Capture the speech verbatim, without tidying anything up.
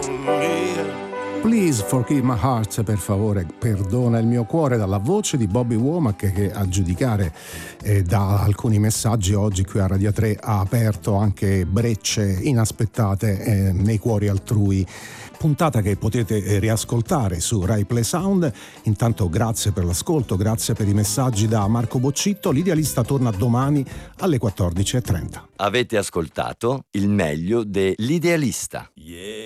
Please forgive my heart, per favore perdona il mio cuore, dalla voce di Bobby Womack, che a giudicare eh, da alcuni messaggi oggi qui a Radio tre ha aperto anche brecce inaspettate eh, nei cuori altrui. Puntata che potete riascoltare su Rai Play Sound. Intanto grazie per l'ascolto, grazie per i messaggi da Marco Boccitto. L'Idealista torna domani alle quattordici e trenta. Avete ascoltato il meglio dell'Idealista. Yeah.